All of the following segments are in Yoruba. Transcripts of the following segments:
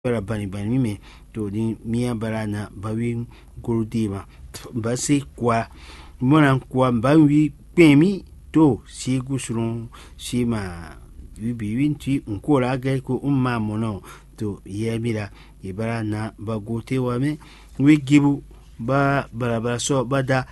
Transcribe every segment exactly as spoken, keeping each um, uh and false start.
bara bani bani me to ni miya bara na bawi gurdima ba sai kwa mona kwa bawi pemi to si gusrun si ma wibi winti unkola ga ko umma mono to yemira ibara na bagote wa me wigibu ba bara bara so bada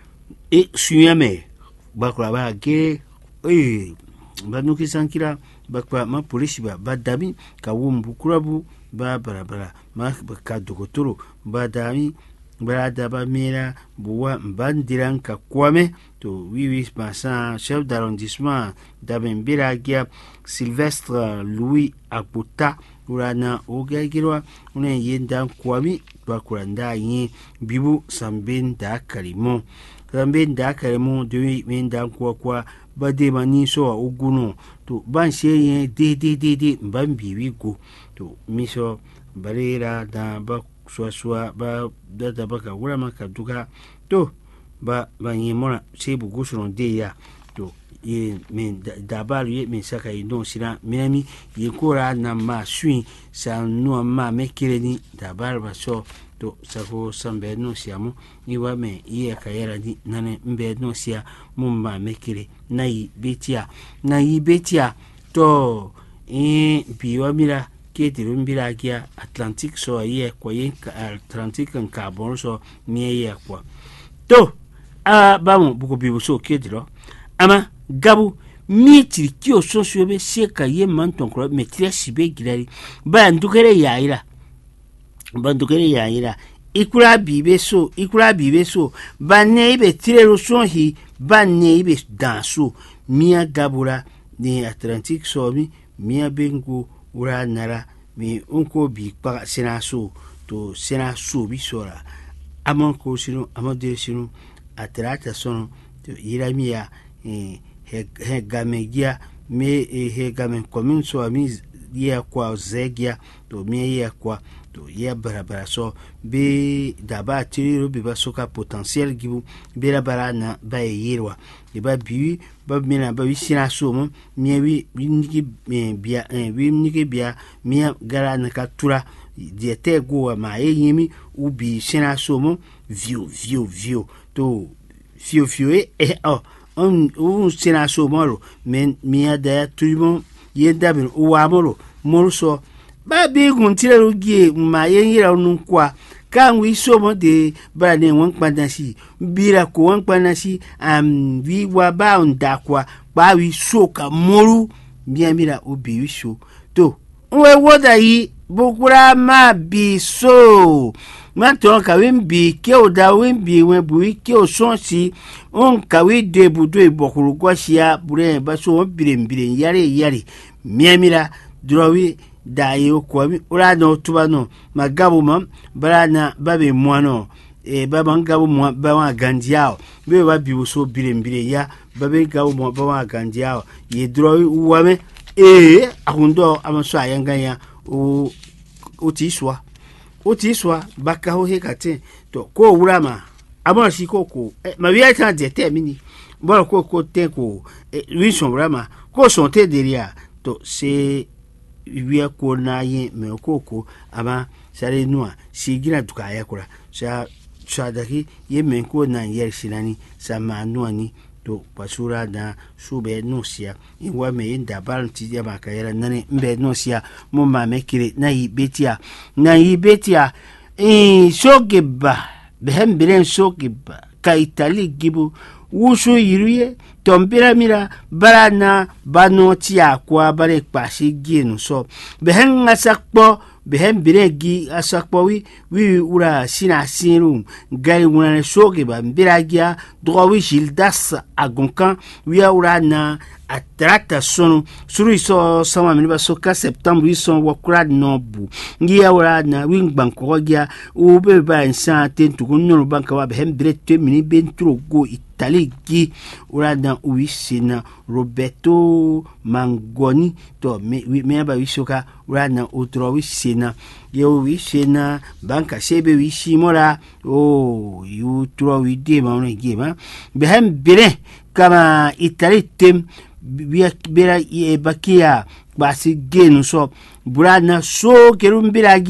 e suyame bakra ba ge eh banuki sankira bakwa ma polisi ba badami ka wumbu kurabu ba bara bara ma ka dokotoro badami brada ba mera buwa bandiran ka kwame to wiwi passa chef d'arrondissement d'Abembira Gia Sylvestre Louis Akbuta urana ogagirwa une yenda kwami bakuranda yin bibu samben da karimo samben da karimo de menda kwa kwa bade mani so oguno to ban sheye de de de de ban biwi go to miso barera da ba swa swa ba da da baka wura maka duka to ba ban yi mona sai bugu suron de ya to ye men dabaru ye men saka yi don sira minami ye kora na ma sui sa no ma me kireni dabaru ba so to sako sambe no siamo ni wa me ye kayera ni nane mbe no sia mumma me kire na yi betia na yi betia to e biwa mira ke tirumbira kia Atlantic so ye kwa ye Atlantic en carbon so mie ye kwa to a bamu buko bibu so ke diro ama gabu mi tiriki o so so be se ka ye manton kro metria sibe gilari ba ndukere yaira ba ndukere yaira ikura bibe so ikura bibe so ba ne ibe tirero so hi ba ne ibe danso mia gabura ni Atlantic so mi mia bengo ura nara mi unko bi pa senaso to senaso bi sora amon ko sinu amode sinu atrata sono to iramia eh he gamegia me he gamen commune so ami ya kwa zegia to me ya kwa to ya barabara so be daba tiro be basoka potentiel gibu be la barana ba yirwa e ba bi ba mina ba wi sina so mo mi wi niki bia eh wi niki bia mi gara na katura de te go ma yimi ubi sina so mo view view view to view view eh oh on un sina so mo men mi ada tuimo yenda bin uwamoro morso ba bi guntire rugie ma yira nunkwa kan wi so mo de ba ne won panasi bira ko won panasi am wi wa ba onda kwa ba wi so ka moru bia mira obi wi so to we woda yi bukura ma bi so ma ton ka wi bi ke o da wi bi we bu ke o so si on ka wi de budo ibokuru gwashia bure ba so bire bire yare yare miamira drowi dayo kwami ura no tubano magabu mam barana babe mwano e baba ngabu mwa bawa gandiao be ba bibu so bire bire ya babe ngabu mwa bawa gandiao ye drowi uwame e akundo amaso ayanganya o otiswa otiswa baka ho hekate to ko urama amara sikoko e mabia ta de temini bora ko ko te ko wi son urama ko son te deria to se wiya ko na yin me koko ama sare nuwa sigira duka ya kura sa sadaki ye men ko na yer sinani sama nuwa ni to basura da sube nosia inwa me inda balanti ya makayera nane mbe nosia mo ma mekire na yi betia na yi betia eh sogeba behem bilen sogeba ka Itali gibu wusu yiruye tombira mira barana banotia kwa bare pasi ginu so behen asakpo behen biregi asakpo wi wi ura sina sinu gari wona soge ba biragia drowi gildas agonkan wi ura na atrata sono suru so sama mini ba so ka septembre wi son wakura nobu ngi ura na wi ngbanko gia u be ba insan tentu kunno banka wa behen birete mini bentro go Taligi urada uisina Roberto Mangoni to me me ba wisoka urada utro wisina yo wisina banka sebe wisimora oh you tro wide ma on gema behem bire kama italitem bia bira e bakia basi genu so bura na so kerumbira